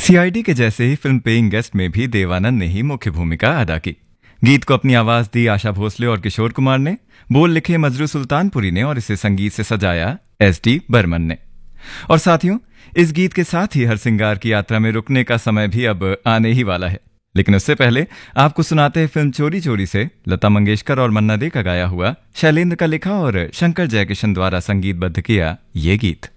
CID के जैसे ही film paying guest में भी देवानंद ने ही मुख्य भूमिका अदा की। गीत को अपनी आवाज दी आशा भोसले और किशोर कुमार ने, बोल लिखे मजरू सुल्तानपुरी ने और इसे संगीत से सजाया एसडी बर्मन ने। और साथियों, इस गीत के साथ ही हरसिंगार की यात्रा में रुकने का समय भी अब आने ही वाला है, लेकिन उससे पहले आपको सुनाते हैं फिल्म चोरी चोरी से लता मंगेशकर और मन्ना डे का गाया हुआ, शैलेंद्र का लिखा और शंकर जयकिशन द्वारा संगीतबद्ध किया ये गीत।